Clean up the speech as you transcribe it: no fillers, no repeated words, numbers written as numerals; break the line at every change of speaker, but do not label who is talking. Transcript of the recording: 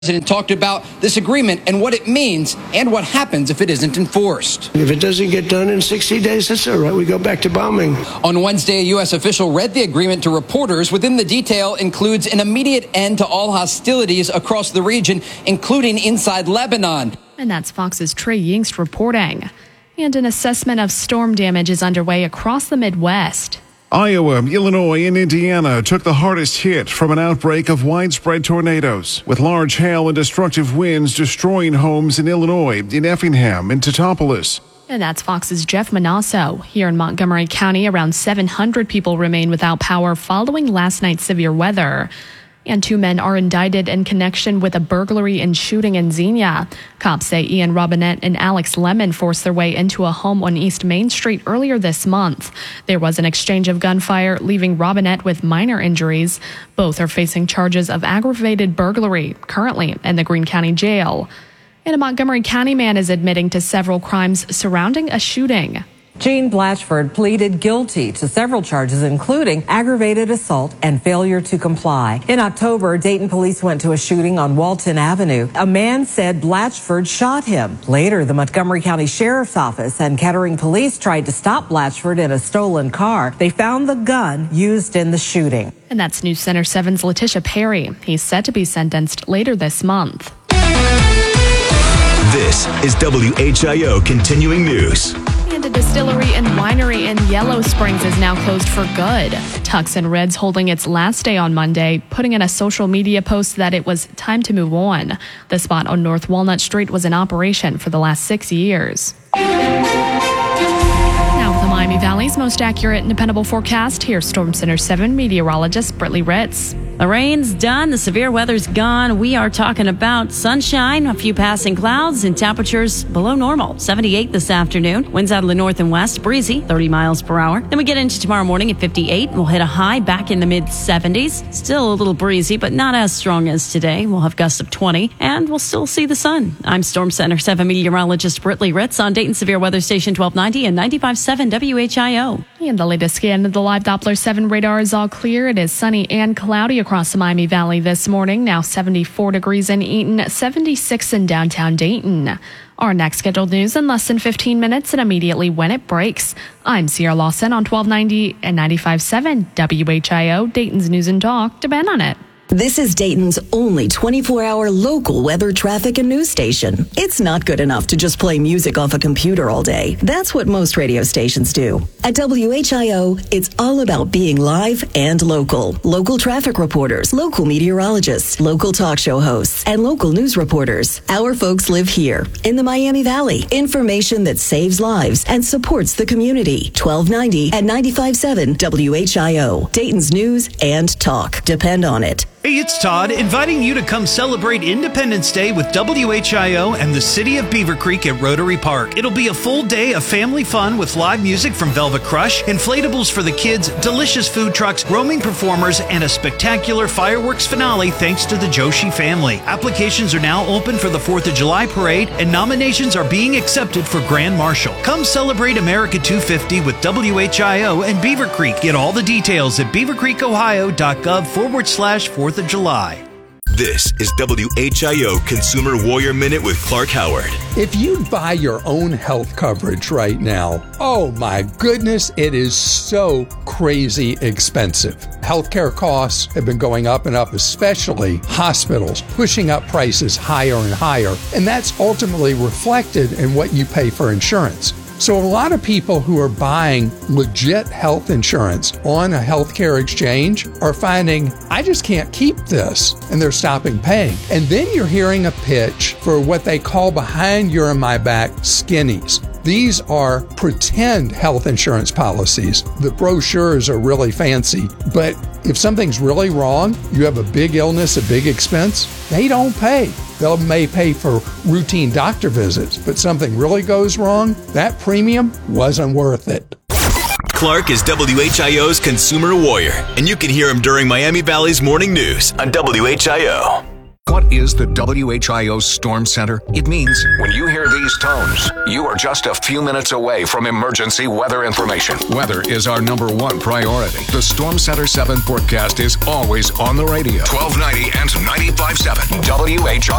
President talked about this agreement and what it means and what happens if it isn't enforced.
If it doesn't get done in 60 days, that's all right. We go back to bombing.
On Wednesday, a U.S. official read the agreement to reporters. Within the detail includes an immediate end to all hostilities across the region, including inside Lebanon.
And that's Fox's Trey Yingst reporting. And an assessment of storm damage is underway across the Midwest.
Iowa, Illinois, and Indiana took the hardest hit from an outbreak of widespread tornadoes, with large hail and destructive winds destroying homes in Illinois, in Effingham, and Teutopolis.
And that's Fox's Jeff Manasso. Here in Montgomery County, around 700 people remain without power following last night's severe weather. And 2 men are indicted in connection with a burglary and shooting in Xenia. Cops say Ian Robinette and Alex Lemon forced their way into a home on East Main Street earlier this month. There was an exchange of gunfire, leaving Robinette with minor injuries. Both are facing charges of aggravated burglary, currently in the Greene County Jail. And a Montgomery County man is admitting to several crimes surrounding a shooting.
Gene Blatchford pleaded guilty to several charges, including aggravated assault and failure to comply. In October, Dayton police went to a shooting on Walton Avenue. A man said Blatchford shot him. Later, the Montgomery County Sheriff's Office and Kettering police tried to stop Blatchford in a stolen car. They found the gun used in the shooting.
And that's News Center 7's Letitia Perry. He's set to be sentenced later this month.
This is WHIO Continuing News.
And a distillery and winery in Yellow Springs is now closed for good. Tux and Reds holding its last day on Monday, putting in a social media post that it was time to move on. The spot on North Walnut Street was in operation for the last 6 years. Now with the Miami Valley's most accurate and dependable forecast, here's Storm Center 7 meteorologist Brittany Ritz.
The rain's done. The severe weather's gone. We are talking about sunshine, a few passing clouds, and temperatures below normal. 78 this afternoon. Winds out of the north and west, breezy, 30 miles per hour. Then we get into tomorrow morning at 58. We'll hit a high back in the mid-70s. Still a little breezy, but not as strong as today. We'll have gusts of 20, and we'll still see the sun. I'm Storm Center 7 meteorologist Brittany Ritz on Dayton Severe Weather Station 1290 and 95.7 WHIO.
And the latest scan of the live Doppler 7 radar is all clear. It is sunny and cloudy across the Miami Valley this morning. Now 74 degrees in Eaton, 76 in downtown Dayton. Our next scheduled news in less than 15 minutes and immediately when it breaks. I'm Sierra Lawson on 1290 and 95.7 WHIO, Dayton's News and Talk. Depend on it.
This is Dayton's only 24-hour local weather, traffic, and news station. It's not good enough to just play music off a computer all day. That's what most radio stations do. At WHIO, it's all about being live and local. Local traffic reporters, local meteorologists, local talk show hosts, and local news reporters. Our folks live here in the Miami Valley. Information that saves lives and supports the community. 1290 and 95.7 WHIO. Dayton's News and Talk. Depend on it.
Hey, it's Todd, inviting you to come celebrate Independence Day with WHIO and the City of Beaver Creek at Rotary Park. It'll be a full day of family fun with live music from Velvet Crush, inflatables for the kids, delicious food trucks, roaming performers, and a spectacular fireworks finale thanks to the Joshi family. Applications are now open for the 4th of July parade, and nominations are being accepted for Grand Marshal. Come celebrate America 250 with WHIO and Beaver Creek. Get all the details at beavercreekohio.gov/4th of July.
This is WHIO Consumer Warrior Minute with Clark Howard.
If you buy your own health coverage right now, oh my goodness, it is so crazy expensive. Healthcare costs have been going up and up, especially hospitals, pushing up prices higher and higher, and that's ultimately reflected in what you pay for insurance. So a lot of people who are buying legit health insurance on a healthcare exchange are finding, I just can't keep this, and they're stopping paying. And then you're hearing a pitch for what they call behind your and my back skinnies. These are pretend health insurance policies. The brochures are really fancy, but if something's really wrong, you have a big illness, a big expense, they don't pay. They may pay for routine doctor visits, but something really goes wrong, that premium wasn't worth it.
Clark is WHIO's Consumer Warrior, and you can hear him during Miami Valley's morning news on WHIO.
What is the WHIO Storm Center? It means when you hear these tones, you are just a few minutes away from emergency weather information. Weather is our #1 priority. The Storm Center 7 forecast is always on the radio. 1290 and 95.7 WHIO.